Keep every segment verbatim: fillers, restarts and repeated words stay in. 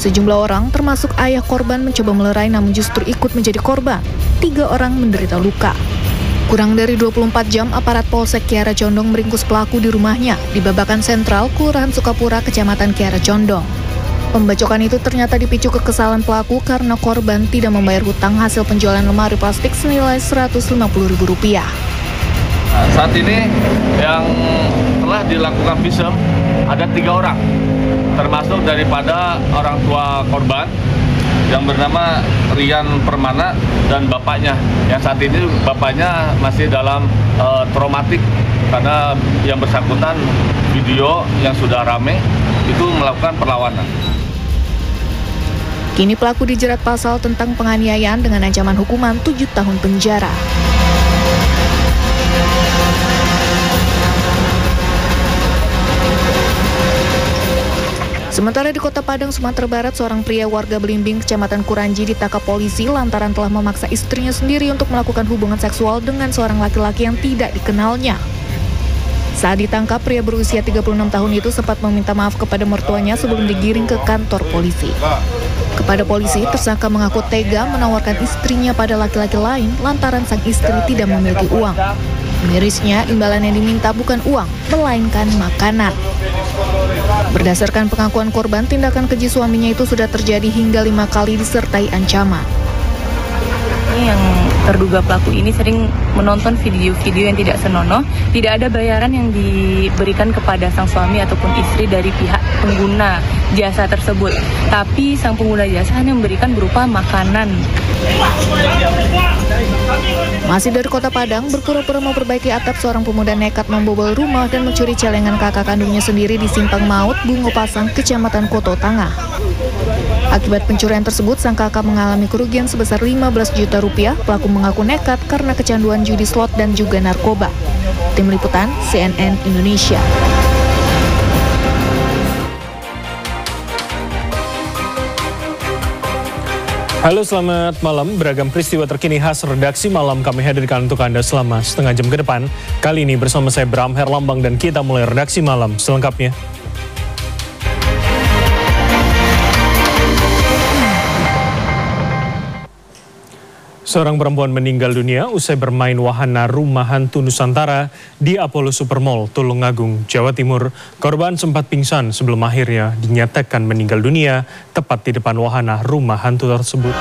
Sejumlah orang, termasuk ayah korban, mencoba melerai namun justru ikut menjadi korban. Tiga orang menderita luka. Kurang dari dua puluh empat jam, aparat Polsek Kiara Condong meringkus pelaku di rumahnya di Babakan Sentral, Kelurahan Sukapura, Kecamatan Kiara Condong. Pembacokan itu ternyata dipicu kekesalan pelaku karena korban tidak membayar hutang hasil penjualan lemari plastik senilai seratus lima puluh ribu rupiah. Nah, saat ini yang telah dilakukan visum ada tiga orang, termasuk daripada orang tua korban yang bernama Rian Permana dan bapaknya. Yang saat ini bapaknya masih dalam uh, traumatik karena yang bersangkutan video yang sudah rame itu melakukan perlawanan. Kini pelaku dijerat pasal tentang penganiayaan dengan ancaman hukuman tujuh tahun penjara. Sementara di Kota Padang, Sumatera Barat, seorang pria warga Belimbing, Kecamatan Kuranji ditangkap polisi lantaran telah memaksa istrinya sendiri untuk melakukan hubungan seksual dengan seorang laki-laki yang tidak dikenalnya. Saat ditangkap, pria berusia tiga puluh enam tahun itu sempat meminta maaf kepada mertuanya sebelum digiring ke kantor polisi. Kepada polisi, tersangka mengaku tega menawarkan istrinya pada laki-laki lain lantaran sang istri tidak memiliki uang. Mirisnya, imbalan yang diminta bukan uang, melainkan makanan. Berdasarkan pengakuan korban, tindakan keji suaminya itu sudah terjadi hingga lima kali disertai ancaman. Yang terduga pelaku ini sering menonton video-video yang tidak senonoh, tidak ada bayaran yang diberikan kepada sang suami ataupun istri dari pihak pengguna jasa tersebut. Tapi sang pengguna jasa hanya memberikan berupa makanan. Masih dari Kota Padang, berpura-pura memperbaiki atap, seorang pemuda nekat membobol rumah dan mencuri celengan kakak kandungnya sendiri di Simpang Maut, Bungo Pasang, Kecamatan Koto Tangah. Akibat pencurian tersebut, sang kakak mengalami kerugian sebesar lima belas juta rupiah. Pelaku mengaku nekat karena kecanduan judi slot dan juga narkoba. Tim Liputan C N N Indonesia. Halo, selamat malam. Beragam peristiwa terkini khas redaksi malam kami hadirkan untuk Anda selama setengah jam ke depan. Kali ini bersama saya Bram Herlambang dan kita mulai redaksi malam selengkapnya. Seorang perempuan meninggal dunia usai bermain wahana rumah hantu Nusantara di Apollo Supermall, Tulungagung, Jawa Timur. Korban sempat pingsan sebelum akhirnya dinyatakan meninggal dunia tepat di depan wahana rumah hantu tersebut.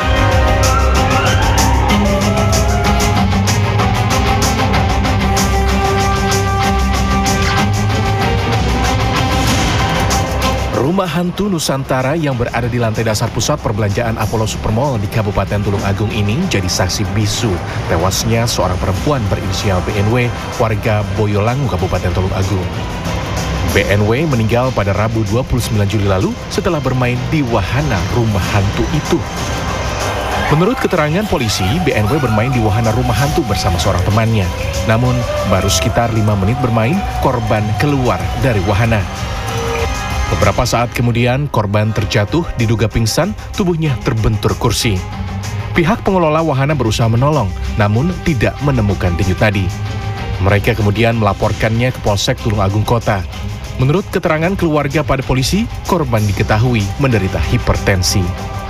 Rumah hantu Nusantara yang berada di lantai dasar pusat perbelanjaan Apollo Supermall di Kabupaten Tulungagung ini jadi saksi bisu tewasnya seorang perempuan berinisial B N W, warga Boyolangu, Kabupaten Tulungagung. B N W meninggal pada Rabu dua puluh sembilan Juli lalu setelah bermain di wahana rumah hantu itu. Menurut keterangan polisi, B N W bermain di wahana rumah hantu bersama seorang temannya. Namun, baru sekitar lima menit bermain, korban keluar dari wahana. Beberapa saat kemudian, korban terjatuh, diduga pingsan, tubuhnya terbentur kursi. Pihak pengelola wahana berusaha menolong, namun tidak menemukan denyut nadi. Mereka kemudian melaporkannya ke Polsek Tulungagung Kota. Menurut keterangan keluarga pada polisi, korban diketahui menderita hipertensi.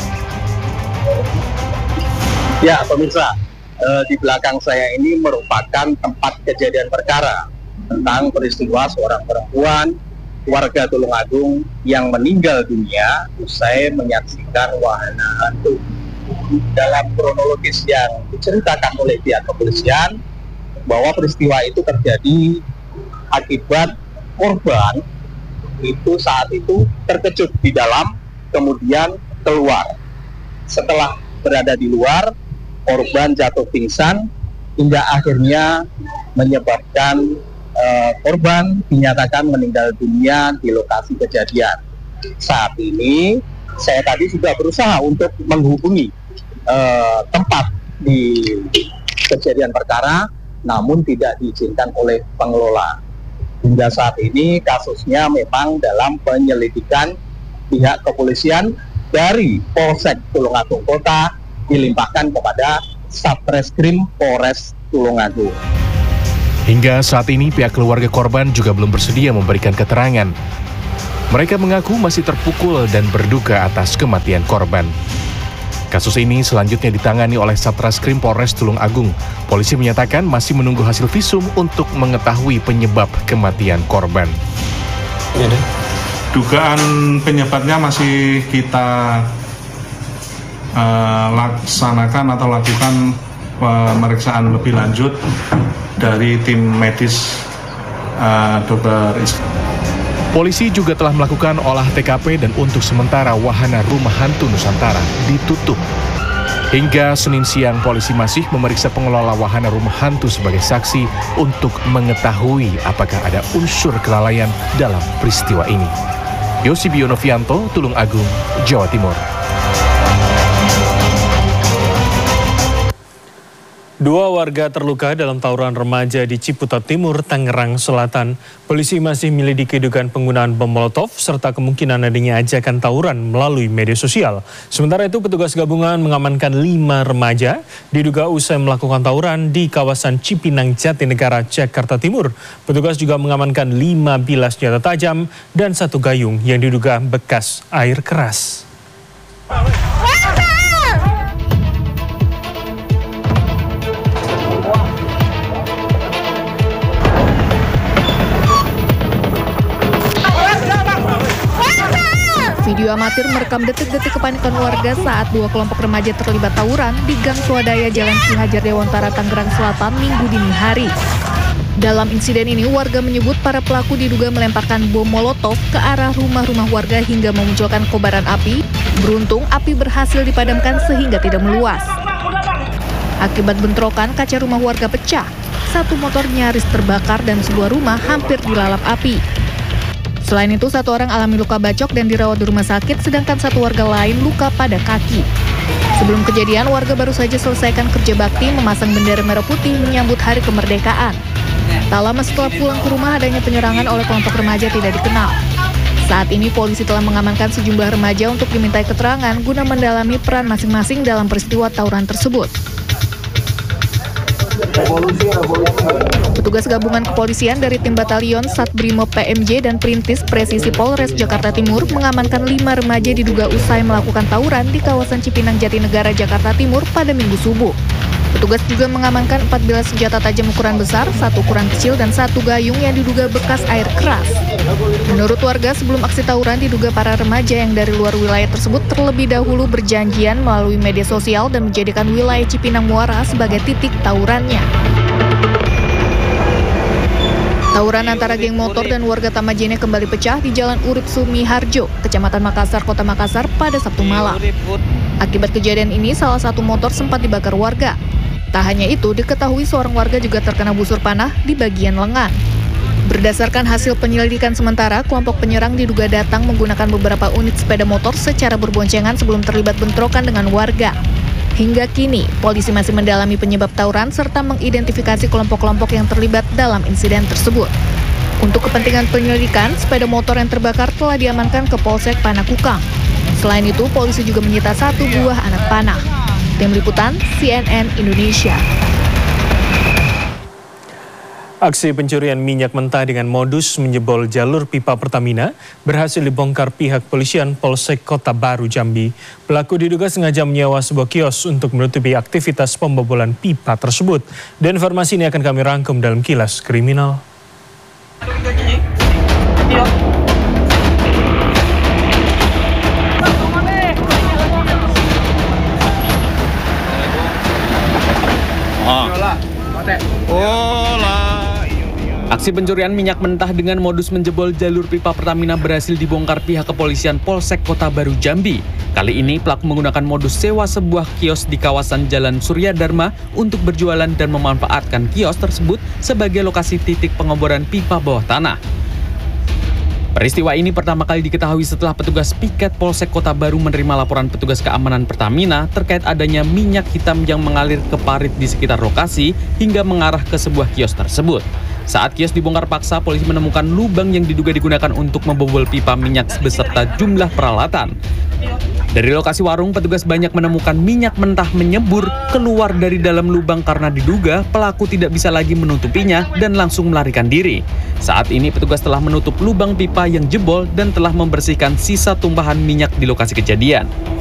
Ya, pemirsa, eh, di belakang saya ini merupakan tempat kejadian perkara tentang peristiwa seorang perempuan warga Tulungagung yang meninggal dunia usai menyaksikan wahana hantu. Dalam kronologis yang diceritakan oleh pihak kepolisian, bahwa peristiwa itu terjadi akibat korban itu saat itu terkejut di dalam, kemudian keluar. Setelah berada di luar, korban jatuh pingsan hingga akhirnya menyebabkan Uh, korban dinyatakan meninggal dunia di lokasi kejadian. Saat ini saya tadi sudah berusaha untuk menghubungi uh, tempat di kejadian perkara, namun tidak diizinkan oleh pengelola. Hingga saat ini kasusnya memang dalam penyelidikan pihak kepolisian dari Polsek Tulungagung Kota, dilimpahkan kepada Satreskrim Polres Tulungagung. Hingga saat ini pihak keluarga korban juga belum bersedia memberikan keterangan. Mereka mengaku masih terpukul dan berduka atas kematian korban. Kasus ini selanjutnya ditangani oleh Satreskrim Polres Tulungagung. Polisi menyatakan masih menunggu hasil visum untuk mengetahui penyebab kematian korban. Dugaan penyebabnya masih kita uh, laksanakan atau lakukan pemeriksaan lebih lanjut dari tim medis uh, dokter Istri. Polisi juga telah melakukan olah T K P dan untuk sementara wahana Rumah Hantu Nusantara ditutup. Hingga Senin siang, polisi masih memeriksa pengelola wahana Rumah Hantu sebagai saksi untuk mengetahui apakah ada unsur kelalaian dalam peristiwa ini. Yosibio Novianto, Tulungagung, Jawa Timur. Dua warga terluka dalam tawuran remaja di Ciputat Timur, Tangerang Selatan. Polisi masih menyelidiki dugaan penggunaan bom molotov serta kemungkinan adanya ajakan tawuran melalui media sosial. Sementara itu, petugas gabungan mengamankan lima remaja diduga usai melakukan tawuran di kawasan Cipinang Jatinegara, Jakarta Timur. Petugas juga mengamankan lima bilah senjata tajam dan satu gayung yang diduga bekas air keras. Video amatir merekam detik-detik kepanikan warga saat dua kelompok remaja terlibat tawuran di Gang Swadaya Jalan Ki Hajar Dewantara, Tangerang Selatan, Minggu dini hari. Dalam insiden ini, warga menyebut para pelaku diduga melemparkan bom molotov ke arah rumah-rumah warga hingga memunculkan kobaran api. Beruntung, api berhasil dipadamkan sehingga tidak meluas. Akibat bentrokan, kaca rumah warga pecah. Satu motor nyaris terbakar dan sebuah rumah hampir dilalap api. Selain itu, satu orang alami luka bacok dan dirawat di rumah sakit, sedangkan satu warga lain luka pada kaki. Sebelum kejadian, warga baru saja selesaikan kerja bakti memasang bendera merah putih menyambut hari kemerdekaan. Tak lama setelah pulang ke rumah, adanya penyerangan oleh kelompok remaja tidak dikenal. Saat ini, polisi telah mengamankan sejumlah remaja untuk dimintai keterangan guna mendalami peran masing-masing dalam peristiwa tawuran tersebut. Petugas gabungan kepolisian dari tim batalion Satbrimob P M J dan Perintis Presisi Polres Jakarta Timur mengamankan lima remaja diduga usai melakukan tawuran di kawasan Cipinang Jatinegara, Jakarta Timur pada Minggu subuh. Petugas juga mengamankan empat bilah senjata tajam ukuran besar, satu ukuran kecil, dan satu gayung yang diduga bekas air keras. Menurut warga, sebelum aksi tawuran diduga para remaja yang dari luar wilayah tersebut terlebih dahulu berjanjian melalui media sosial dan menjadikan wilayah Cipinang Muara sebagai titik tawurannya. Tawuran antara geng motor dan warga Tamajene kembali pecah di Jalan Urip Sumiharjo, Kecamatan Makassar, Kota Makassar pada Sabtu malam. Akibat kejadian ini, salah satu motor sempat dibakar warga. Tak hanya itu, diketahui seorang warga juga terkena busur panah di bagian lengan. Berdasarkan hasil penyelidikan sementara, kelompok penyerang diduga datang menggunakan beberapa unit sepeda motor secara berboncengan sebelum terlibat bentrokan dengan warga. Hingga kini, polisi masih mendalami penyebab tawuran serta mengidentifikasi kelompok-kelompok yang terlibat dalam insiden tersebut. Untuk kepentingan penyelidikan, sepeda motor yang terbakar telah diamankan ke Polsek Panakukang. Selain itu, polisi juga menyita satu buah anak panah. Tim Liputan C N N Indonesia. Aksi pencurian minyak mentah dengan modus menjebol jalur pipa Pertamina berhasil dibongkar pihak polisian Polsek Kota Baru Jambi. Pelaku diduga sengaja menyewa sebuah kios untuk menutupi aktivitas pembobolan pipa tersebut. Dan informasi ini akan kami rangkum dalam Kilas Kriminal. Aksi pencurian minyak mentah dengan modus menjebol jalur pipa Pertamina berhasil dibongkar pihak kepolisian Polsek Kota Baru Jambi. Kali ini pelaku menggunakan modus sewa sebuah kios di kawasan Jalan Surya Dharma untuk berjualan dan memanfaatkan kios tersebut sebagai lokasi titik pengeboran pipa bawah tanah. Peristiwa ini pertama kali diketahui setelah petugas piket Polsek Kota Baru menerima laporan petugas keamanan Pertamina terkait adanya minyak hitam yang mengalir ke parit di sekitar lokasi hingga mengarah ke sebuah kios tersebut. Saat kios dibongkar paksa, polisi menemukan lubang yang diduga digunakan untuk membobol pipa minyak beserta jumlah peralatan. Dari lokasi warung, petugas banyak menemukan minyak mentah menyembur keluar dari dalam lubang karena diduga pelaku tidak bisa lagi menutupinya dan langsung melarikan diri. Saat ini petugas telah menutup lubang pipa yang jebol dan telah membersihkan sisa tumpahan minyak di lokasi kejadian.